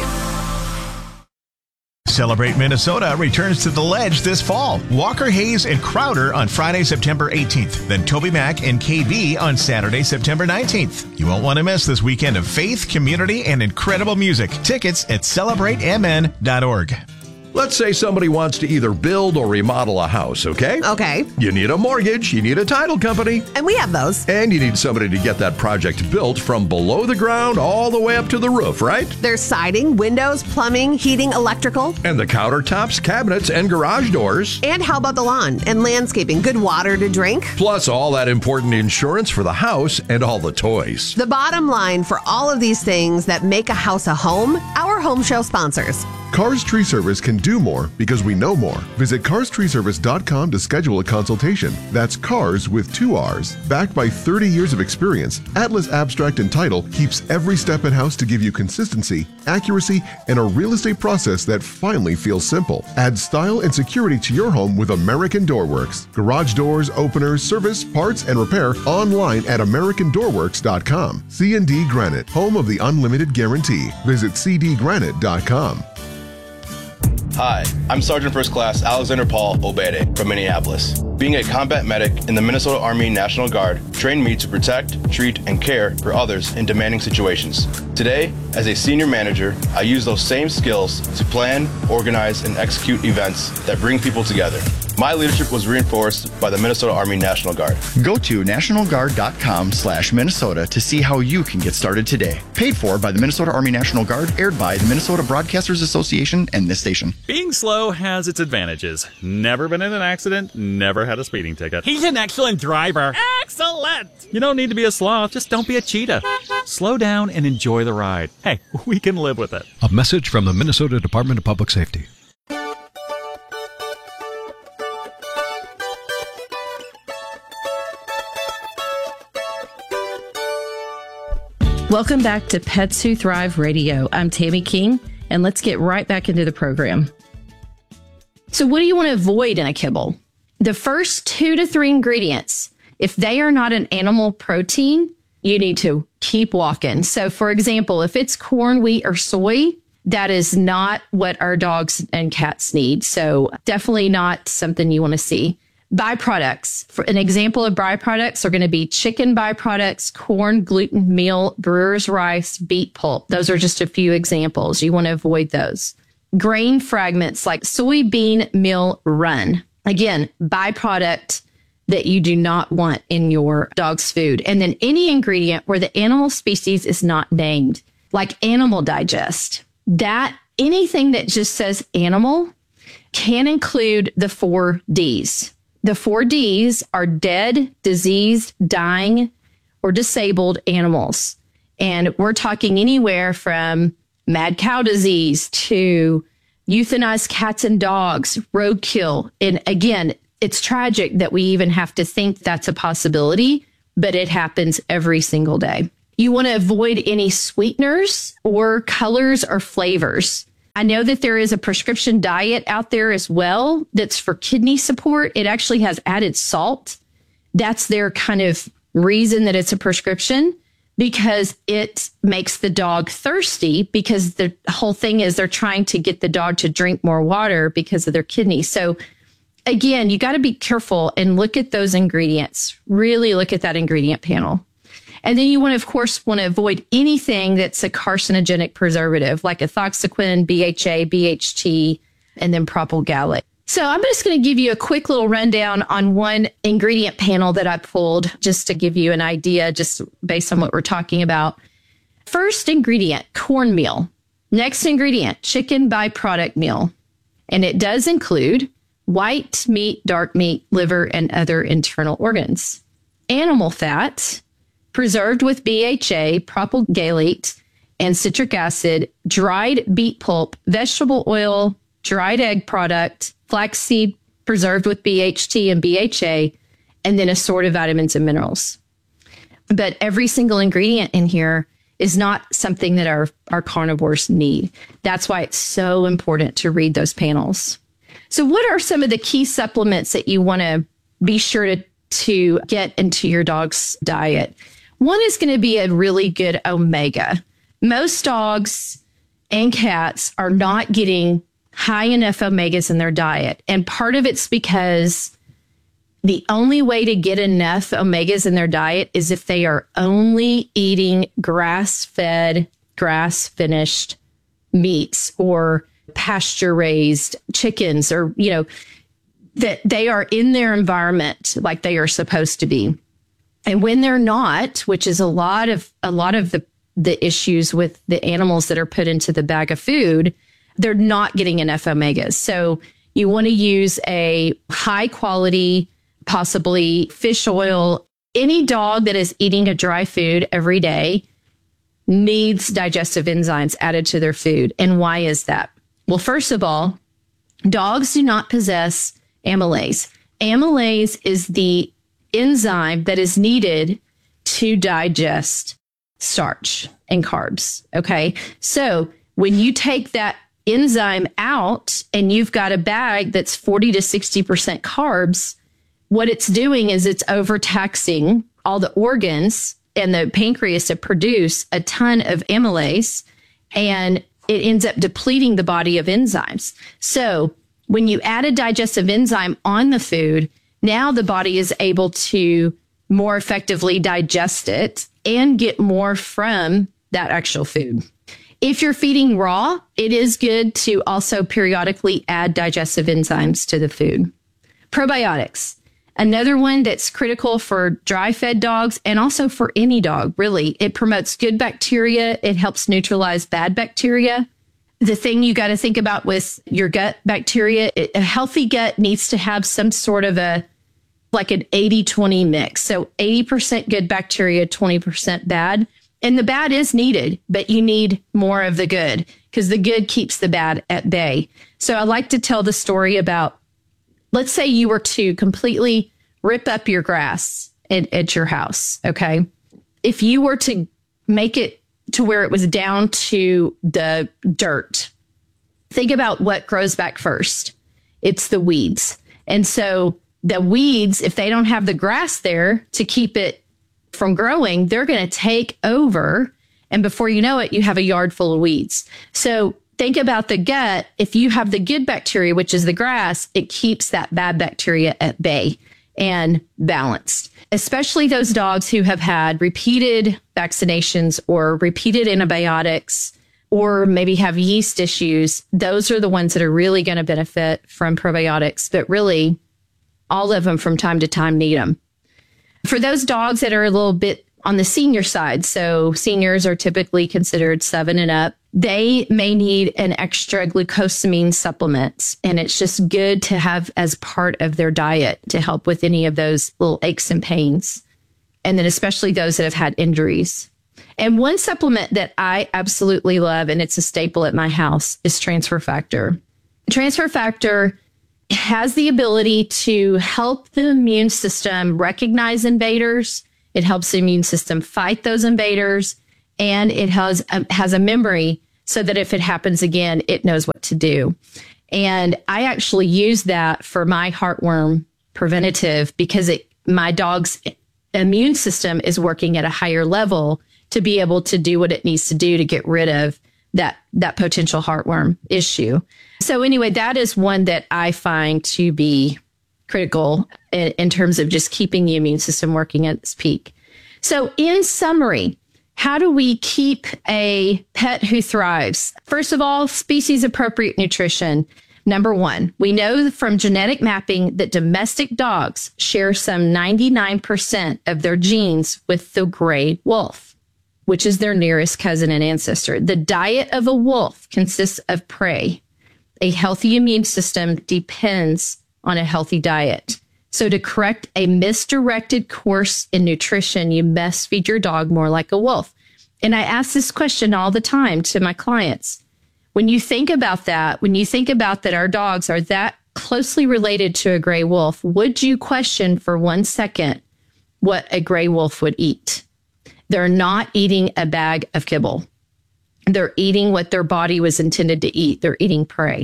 Speaker 24: Celebrate Minnesota returns to the Ledge this fall. Walker Hayes and Crowder on Friday, September 18th. Then Toby Mac and KB on Saturday, September 19th. You won't want to miss this weekend of faith, community, and incredible music. Tickets at celebratemn.org.
Speaker 11: Let's say somebody wants to either build or remodel a house, okay?
Speaker 6: Okay.
Speaker 11: You need a mortgage, you need a title company.
Speaker 6: And we have those.
Speaker 11: And you need somebody to get that project built from below the ground all the way up to the roof, right?
Speaker 6: There's siding, windows, plumbing, heating, electrical.
Speaker 11: And the countertops, cabinets, and garage doors.
Speaker 6: And how about the lawn and landscaping? Good water to drink.
Speaker 11: Plus all that important insurance for the house and all the toys.
Speaker 6: The bottom line for all of these things that make a house a home, our home show sponsors.
Speaker 10: Cars Tree Service can do more because we know more. Visit carstreeservice.com to schedule a consultation. That's cars with 2 R's. Backed by 30 years of experience, Atlas Abstract and Title keeps every step in-house to give you consistency, accuracy, and a real estate process that finally feels simple. Add style and security to your home with American Doorworks. Garage doors, openers, service, parts, and repair online at AmericanDoorworks.com. C&D Granite, home of the unlimited guarantee. Visit cdgranite.com.
Speaker 25: Hi, I'm Sergeant First Class Alexander Paul Obede from Minneapolis. Being a combat medic in the Minnesota Army National Guard trained me to protect, treat, and care for others in demanding situations. Today, as a senior manager, I use those same skills to plan, organize, and execute events that bring people together. My leadership was reinforced by the Minnesota Army National Guard.
Speaker 23: Go to nationalguard.com/Minnesota to see how you can get started today. Paid for by the Minnesota Army National Guard, aired by the Minnesota Broadcasters Association and this station.
Speaker 26: Being slow has its advantages. Never been in an accident, never had a speeding ticket.
Speaker 27: He's an excellent driver.
Speaker 26: Excellent! You don't need to be a sloth, just don't be a cheetah. Slow down and enjoy the ride. Hey, we can live with it.
Speaker 28: A message from the Minnesota Department of Public Safety.
Speaker 1: Welcome back to Pets Who Thrive Radio. I'm Tammy King, and let's get right back into the program. So what do you want to avoid in a kibble? The first 2 to 3 ingredients, if they are not an animal protein, you need to keep walking. So for example, if it's corn, wheat, or soy, that is not what our dogs and cats need. So definitely not something you want to see. Byproducts. For an example of byproducts are going to be chicken byproducts, corn, gluten, meal, brewer's rice, beet pulp. Those are just a few examples. You want to avoid those. Grain fragments like soybean meal run. Again, byproduct that you do not want in your dog's food. And then any ingredient where the animal species is not named, like Animal Digest. That anything that just says animal can include the 4 Ds. The 4 Ds are dead, diseased, dying, or disabled animals. And we're talking anywhere from mad cow disease to euthanized cats and dogs, roadkill. And again, it's tragic that we even have to think that's a possibility, but it happens every single day. You want to avoid any sweeteners or colors or flavors. I know that there is a prescription diet out there as well that's for kidney support. It actually has added salt. That's their kind of reason that it's a prescription, because it makes the dog thirsty, because the whole thing is they're trying to get the dog to drink more water because of their kidneys. So again, you got to be careful and look at those ingredients. Really look at that ingredient panel. And then you want to, of course, avoid anything that's a carcinogenic preservative, like ethoxyquin, BHA, BHT, and then propyl-gallate. So I'm just going to give you a quick little rundown on one ingredient panel that I pulled just to give you an idea, just based on what we're talking about. First ingredient, cornmeal. Next ingredient, chicken byproduct meal. And it does include white meat, dark meat, liver, and other internal organs. Animal fat, preserved with BHA, propyl-gallate, and citric acid, dried beet pulp, vegetable oil, dried egg product, flaxseed, preserved with BHT and BHA, and then assorted vitamins and minerals. But every single ingredient in here is not something that our carnivores need. That's why it's so important to read those panels. So what are some of the key supplements that you want to be sure to get into your dog's diet? One is going to be a really good omega. Most dogs and cats are not getting high enough omegas in their diet. And part of it's because the only way to get enough omegas in their diet is if they are only eating grass-fed, grass-finished meats or pasture-raised chickens, or, that they are in their environment like they are supposed to be. And when they're not, which is a lot of the issues with the animals that are put into the bag of food, they're not getting enough omegas. So you want to use a high quality, possibly fish oil. Any dog that is eating a dry food every day needs digestive enzymes added to their food. And why is that? Well, first of all, dogs do not possess amylase. Amylase is the enzyme that is needed to digest starch and carbs. Okay. So when you take that enzyme out and you've got a bag that's 40 to 60% carbs, what it's doing is it's overtaxing all the organs and the pancreas to produce a ton of amylase, and it ends up depleting the body of enzymes. So when you add a digestive enzyme on the food, now the body is able to more effectively digest it and get more from that actual food. If you're feeding raw, it is good to also periodically add digestive enzymes to the food. Probiotics, another one that's critical for dry-fed dogs and also for any dog, really. It promotes good bacteria. It helps neutralize bad bacteria. The thing you got to think about with your gut bacteria, a healthy gut needs to have some sort of like an 80-20 mix. So 80% good bacteria, 20% bad. And the bad is needed, but you need more of the good because the good keeps the bad at bay. So I like to tell the story about, let's say you were to completely rip up your grass at your house. Okay. If you were to make it to where it was down to the dirt, think about what grows back first. It's the weeds. And so the weeds, if they don't have the grass there to keep it from growing, they're going to take over. And before you know it, you have a yard full of weeds. So think about the gut. If you have the good bacteria, which is the grass, it keeps that bad bacteria at bay and balanced, especially those dogs who have had repeated vaccinations or repeated antibiotics or maybe have yeast issues. Those are the ones that are really going to benefit from probiotics, but really all of them from time to time need them. For those dogs that are a little bit on the senior side, so seniors are typically considered 7 and up, they may need an extra glucosamine supplement. And it's just good to have as part of their diet to help with any of those little aches and pains. And then especially those that have had injuries. And one supplement that I absolutely love, and it's a staple at my house, is Transfer Factor. Transfer Factor has the ability to help the immune system recognize invaders. It helps the immune system fight those invaders. And it has a memory so that if it happens again, it knows what to do. And I actually use that for my heartworm preventative because my dog's immune system is working at a higher level to be able to do what it needs to do to get rid of that potential heartworm issue. So anyway, that is one that I find to be critical in terms of just keeping the immune system working at its peak. So in summary, how do we keep a pet who thrives? First of all, species appropriate nutrition. Number one, we know from genetic mapping that domestic dogs share some 99% of their genes with the gray wolf, which is their nearest cousin and ancestor. The diet of a wolf consists of prey. A healthy immune system depends on a healthy diet. So to correct a misdirected course in nutrition, you must feed your dog more like a wolf. And I ask this question all the time to my clients. When you think about that, that our dogs are that closely related to a gray wolf, would you question for 1 second what a gray wolf would eat? They're not eating a bag of kibble. They're eating what their body was intended to eat. They're eating prey.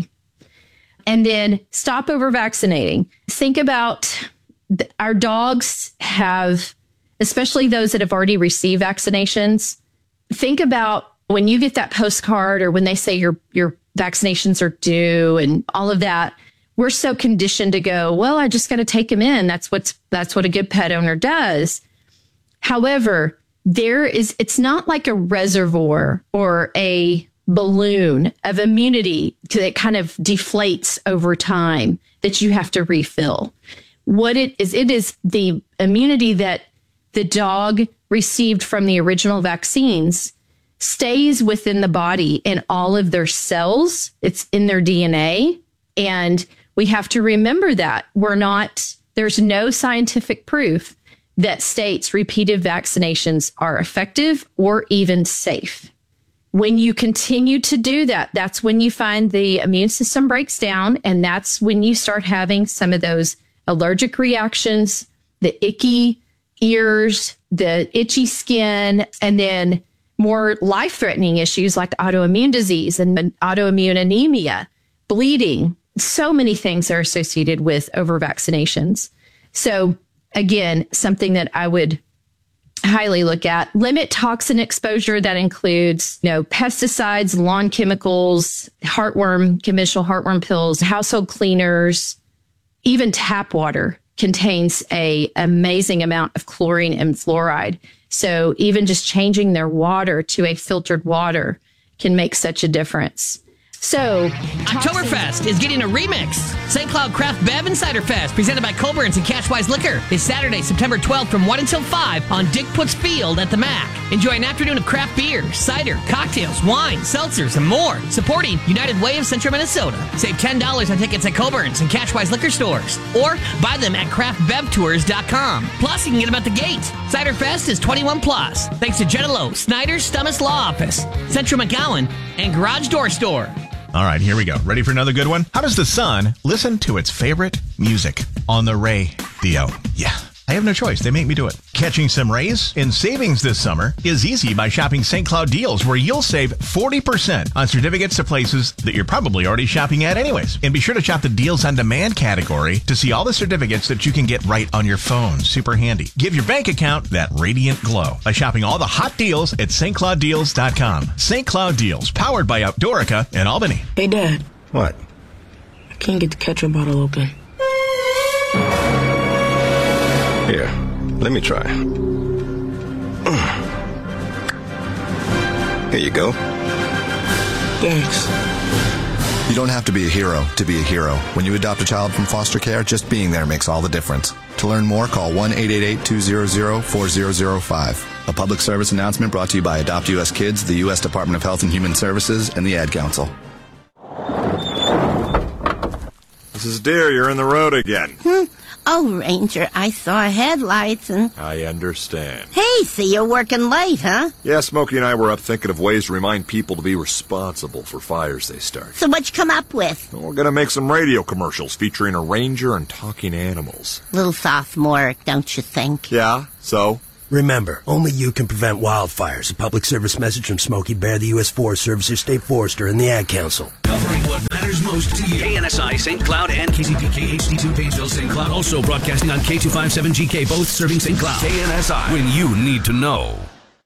Speaker 1: And then stop over vaccinating. Think about our dogs have, especially those that have already received vaccinations. Think about when you get that postcard or when they say your vaccinations are due and all of that. We're so conditioned to go, well, I just got to take them in. That's what a good pet owner does. However, it's not like a reservoir or a balloon of immunity that kind of deflates over time that you have to refill. What it is the immunity that the dog received from the original vaccines stays within the body and all of their cells. It's in their DNA. And we have to remember that there's no scientific proof that states repeated vaccinations are effective or even safe. When you continue to do that, that's when you find the immune system breaks down, and that's when you start having some of those allergic reactions, the icky ears, the itchy skin, and then more life-threatening issues like autoimmune disease and autoimmune anemia, bleeding. So many things are associated with over-vaccinations. So again, something that I would highly look at. Limit toxin exposure. That includes, pesticides, lawn chemicals, conventional heartworm pills, household cleaners, even tap water contains an amazing amount of chlorine and fluoride. So even just changing their water to a filtered water can make such a difference. So,
Speaker 7: Oktoberfest is getting a remix. St. Cloud Craft Bev and Cider Fest, presented by Colburn's and Cashwise Liquor, is Saturday, September 12th from 1 until 5 on Dick Putz Field at the MAC. Enjoy an afternoon of craft beer, cider, cocktails, wine, seltzers, and more. Supporting United Way of Central Minnesota. Save $10 on tickets at Colburn's and Cashwise Liquor stores, or buy them at craftbevtours.com. Plus, you can get them at the gate. Cider Fest is 21 plus. Thanks to Jenna Lowe, Snyder's Stummis Law Office, Central McGowan, and Garage Door Store.
Speaker 24: All right, here we go. Ready for another good one? How does the sun listen to its favorite music? On the radio. Yeah, I have no choice. They make me do it. Catching some rays in savings this summer is easy by shopping St. Cloud Deals, where you'll save 40% on certificates to places that you're probably already shopping at anyways. And be sure to shop the Deals on Demand category to see all the certificates that you can get right on your phone. Super handy. Give your bank account that radiant glow by shopping all the hot deals at stclouddeals.com. St. Cloud Deals, powered by Outdoorica in Albany.
Speaker 8: Hey, Dad.
Speaker 24: What?
Speaker 8: I can't get the ketchup bottle open.
Speaker 9: Here, let me try. Here you go.
Speaker 8: Thanks.
Speaker 12: You don't have to be a hero to be a hero. When you adopt a child from foster care, just being there makes all the difference. To learn more, call 1-888-200-4005. A public service announcement brought to you by Adopt U.S. Kids, the U.S. Department of Health and Human Services, and the Ad Council.
Speaker 15: Mrs. Deere, you're in the road again.
Speaker 16: Oh, Ranger, I saw headlights and...
Speaker 15: I understand.
Speaker 16: Hey, so you're working late, huh?
Speaker 15: Yeah, Smokey and I were up thinking of ways to remind people to be responsible for fires they start.
Speaker 16: So what'd you come up with?
Speaker 15: We're gonna make some radio commercials featuring a ranger and talking animals.
Speaker 16: Little sophomoric, don't you think?
Speaker 15: Yeah, so?
Speaker 17: Remember, only you can prevent wildfires. A public service message from Smokey Bear, the U.S. Forest Service, your state forester, and the Ad Council.
Speaker 18: Covering what matters most to you. KNSI St. Cloud and KCPK HD2 Painesville St. Cloud. Also broadcasting on K257GK, both serving St. Cloud. KNSI, when you need to know.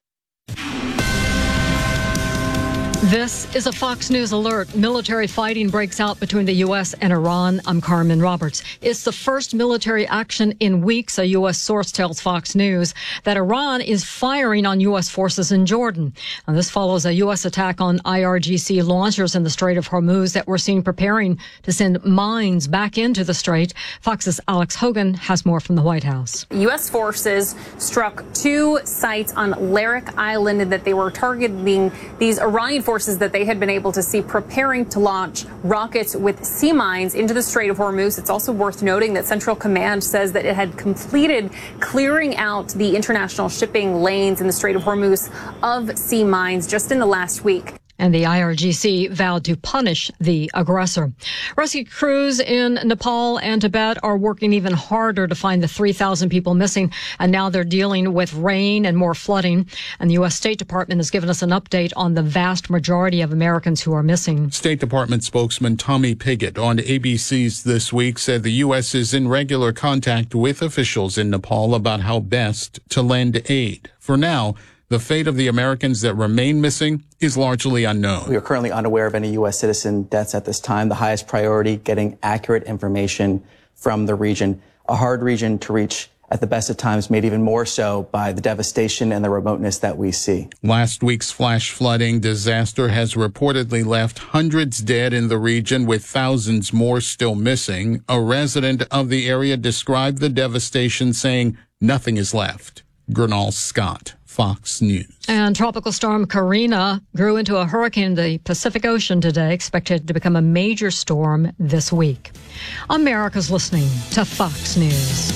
Speaker 27: This is a Fox News alert. Military fighting breaks out between the U.S. and Iran. I'm Carmen Roberts. It's the first military action in weeks. A U.S. source tells Fox News that Iran is firing on U.S. forces in Jordan. And this follows a U.S. attack on IRGC launchers in the Strait of Hormuz that were seen preparing to send mines back into the strait. Fox's Alex Hogan has more from the White House.
Speaker 29: U.S. forces struck 2 sites on Larik Island that they were targeting these Iranian forces that they had been able to see preparing to launch rockets with sea mines into the Strait of Hormuz. It's also worth noting that Central Command says that it had completed clearing out the international shipping lanes in the Strait of Hormuz of sea mines just in the last week.
Speaker 27: And the IRGC vowed to punish the aggressor. Rescue crews in Nepal and Tibet are working even harder to find the 3,000 people missing. And now they're dealing with rain and more flooding. And the U.S. State Department has given us an update on the vast majority of Americans who are missing.
Speaker 30: State Department spokesman Tommy Pigott on ABC's This Week said the U.S. is in regular contact with officials in Nepal about how best to lend aid. For now, the fate of the Americans that remain missing is largely unknown.
Speaker 31: We are currently unaware of any U.S. citizen deaths at this time. The highest priority, getting accurate information from the region. A hard region to reach at the best of times, made even more so by the devastation and the remoteness that we see.
Speaker 30: Last week's flash flooding disaster has reportedly left hundreds dead in the region, with thousands more still missing. A resident of the area described the devastation, saying nothing is left. Gernal Scott, Fox News.
Speaker 27: And Tropical Storm Karina grew into a hurricane in the Pacific Ocean today, expected to become a major storm this week. America's listening to Fox News.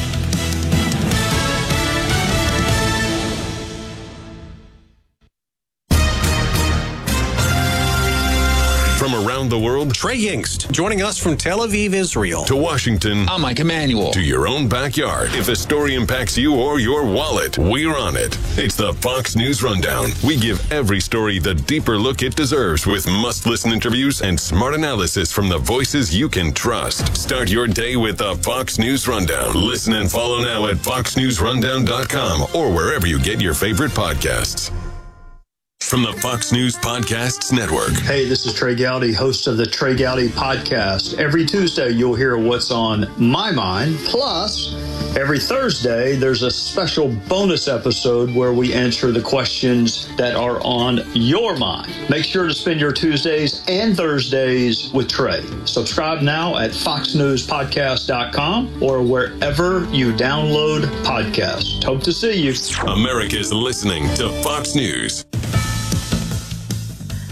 Speaker 13: From around the world,
Speaker 32: Trey Yingst, joining us from Tel Aviv, Israel.
Speaker 13: To Washington,
Speaker 32: I'm Mike Emanuel.
Speaker 13: To your own backyard. If a story impacts you or your wallet, we're on it. It's the Fox News Rundown. We give every story the deeper look it deserves, with must-listen interviews and smart analysis from the voices you can trust. Start your day with the Fox News Rundown. Listen and follow now at foxnewsrundown.com or wherever you get your favorite podcasts. From the Fox News Podcasts Network.
Speaker 33: Hey, this is Trey Gowdy, host of the Trey Gowdy Podcast. Every Tuesday, you'll hear what's on my mind. Plus, every Thursday, there's a special bonus episode where we answer the questions that are on your mind. Make sure to spend your Tuesdays and Thursdays with Trey. Subscribe now at foxnewspodcast.com or wherever you download podcasts. Hope to see you.
Speaker 13: America's listening to Fox News.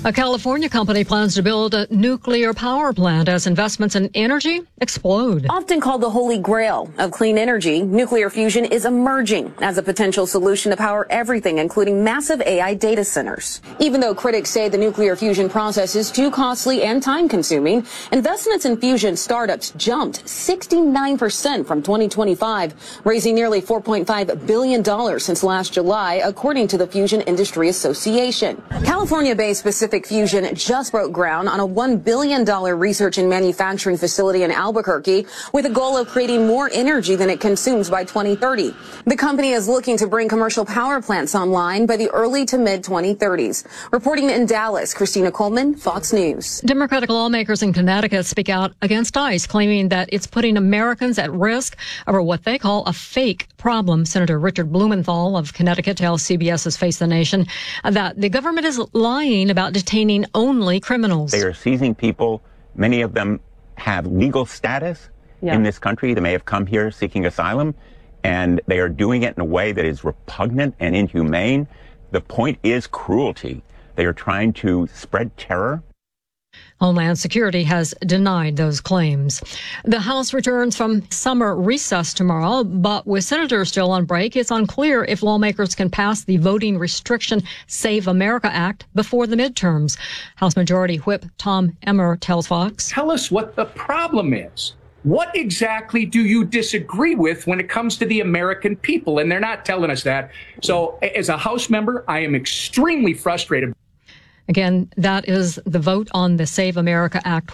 Speaker 27: A California company plans to build a nuclear power plant as investments in energy explode.
Speaker 2: Often called the holy grail of clean energy, nuclear fusion is emerging as a potential solution to power everything, including massive AI data centers. Even though critics say the nuclear fusion process is too costly and time-consuming, investments in fusion startups jumped 69% from 2025, raising nearly $4.5 billion since last July, according to the Fusion Industry Association. California-based Pacific Fusion just broke ground on a $1 billion research and manufacturing facility in Albuquerque with a goal of creating more energy than it consumes by 2030. The company is looking to bring commercial power plants online by the early to mid-2030s. Reporting in Dallas, Christina Coleman, Fox News.
Speaker 27: Democratic lawmakers in Connecticut speak out against ICE, claiming that it's putting Americans at risk over what they call a fake problem. Senator Richard Blumenthal of Connecticut tells CBS's Face the Nation that the government is lying about detaining only criminals.
Speaker 3: They are seizing people. Many of them have legal status in this country. They may have come here seeking asylum, and they are doing it in a way that is repugnant and inhumane. The point is cruelty. They are trying to spread terror.
Speaker 27: Homeland Security has denied those claims. The House returns from summer recess tomorrow, but with senators still on break, it's unclear if lawmakers can pass the Voting Restriction Save America Act before the midterms. House Majority Whip Tom Emmer tells Fox.
Speaker 4: Tell us what the problem is. What exactly do you disagree with when it comes to the American people? And they're not telling us that. So as a House member, I am extremely frustrated.
Speaker 27: Again, that is the vote on the Save America Act.